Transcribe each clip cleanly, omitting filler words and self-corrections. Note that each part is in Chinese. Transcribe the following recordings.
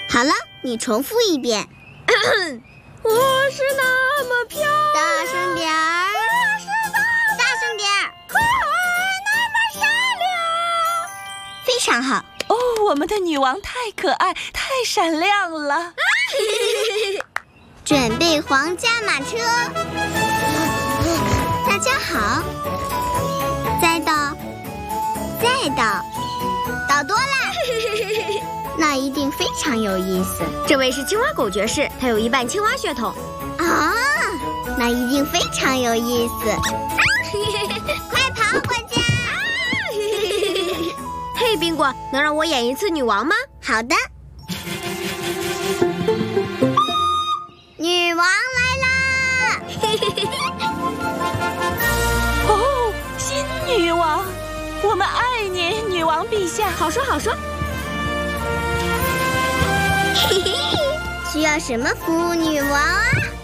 好了，你重复一遍。 我是那么漂亮。 大声点儿。 我是大声点儿。 可爱，那么善良。 非常好。 哦，我们的女王太可爱，太闪亮了。 准备皇家马车。大家好。再倒，再倒，倒多了。那一定非常有意思。 这位是青蛙狗爵士，他有一半青蛙血统。 啊，那一定非常有意思。快跑，管家！ 嘿，宾果，能让我演一次女王吗？ 好的。女王来啦！ 哦，新女王，我们爱你，女王陛下。 好说好说。 需要什么服务，女王啊？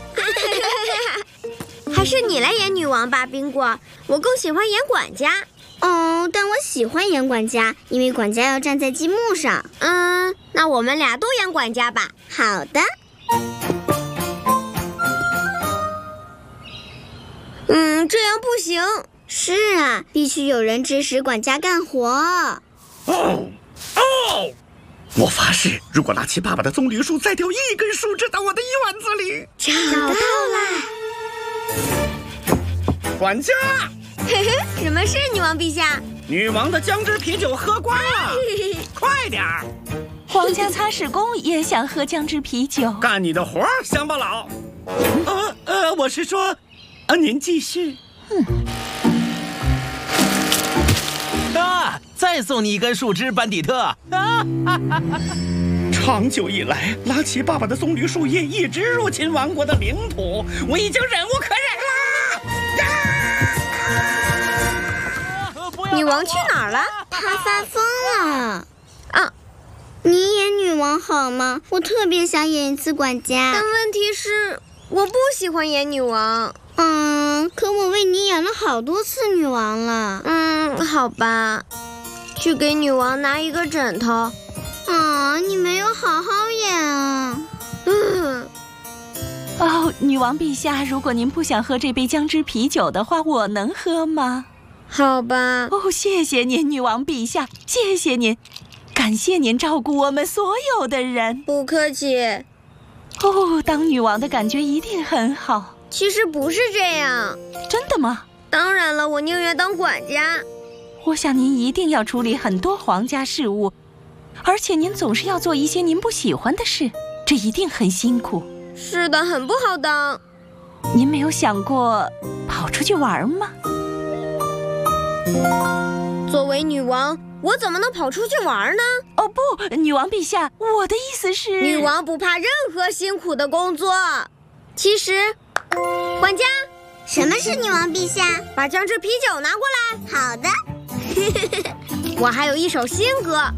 还是你来演女王吧，宾果。我更喜欢演管家。 哦，但我喜欢演管家，因为管家要站在积木上。 那我们俩都演管家吧。 好的。 这样不行。 是啊，必须有人指使管家干活。 我发誓，如果拉奇爸爸的棕榈树再掉一根树枝到我的院子里， 找到了。 管家， 什么事，女王陛下？ 女王的姜汁啤酒喝光了，快点儿！ 皇家擦拭工也想喝姜汁啤酒。 干你的活儿，乡巴佬。我是说，您继续。 再送你一根树枝，班底特。 长久以来，拉奇爸爸的棕榈树叶一直入侵王国的领土，我已经忍无可忍了。女王去哪儿了？ 她发疯了。 啊， 你演女王好吗？我特别想演一次管家。 但问题是，我不喜欢演女王。 可我为你演了好多次女王了。 好吧。去给女王拿一个枕头。 你没有好好演啊。 哦，女王陛下，如果您不想喝这杯姜汁啤酒的话，我能喝吗？ 好吧。 哦，谢谢您，女王陛下，谢谢您，感谢您照顾我们所有的人。 不客气。 哦，当女王的感觉一定很好。 其实不是这样。 真的吗？ 当然了，我宁愿当管家。 我想您一定要处理很多皇家事务，而且您总是要做一些您不喜欢的事，这一定很辛苦。 是的，很不好当。 您没有想过跑出去玩吗？ 作为女王，我怎么能跑出去玩呢？ 哦不，女王陛下，我的意思是， 女王不怕任何辛苦的工作。其实，管家， 什么是女王陛下？ 把姜汁啤酒拿过来。 好的。 我还有一首新歌。